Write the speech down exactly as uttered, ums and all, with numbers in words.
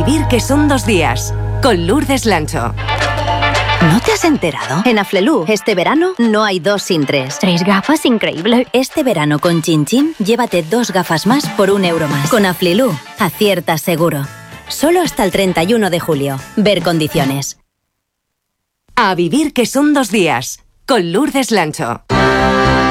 vivir que son dos días, con Lourdes Lancho. ¿No te has enterado? En Aflelu, este verano no hay dos sin tres. Tres gafas, increíble. Este verano con Chin Chin, llévate dos gafas más por un euro más. Con Aflelu, aciertas seguro. Solo hasta el treinta y uno de julio. Ver condiciones. A vivir que son dos días, con Lourdes Lancho.